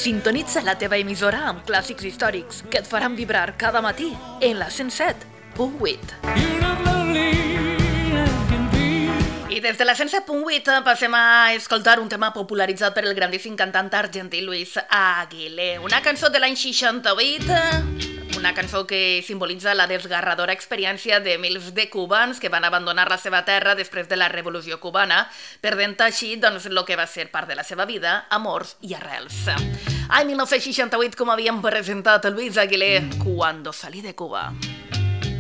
Sintonitza la teva emissora amb clàssics històrics que et faran vibrar cada matí en la 107.8. I des de la 107.8 passem a escoltar un tema popularitzat per el grandíssim cantant argentí Luis Aguilé. Una cançó de l'any 68, una cançó que simbolitza la desgarradora experiència de milers de cubans que van abandonar la seva terra després de la Revolució Cubana, perdent així el que va ser part de la seva vida, amors i arrels. Any 1968, com havíem presentat Luis Aguilé, Cuando salí de Cuba.